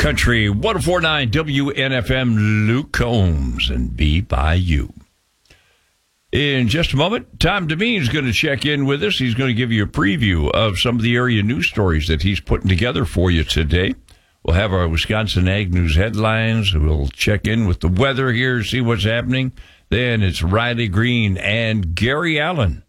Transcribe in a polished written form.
Country 104.9 WNFM, Luke Combs and Be By You. In just a moment, Tom Devine is going to check in with us. He's going to give you a preview of some of the area news stories that he's putting together for you today. We'll have our Wisconsin Ag News headlines. We'll check in with the weather here, see what's happening. Then it's Riley Green and Gary Allen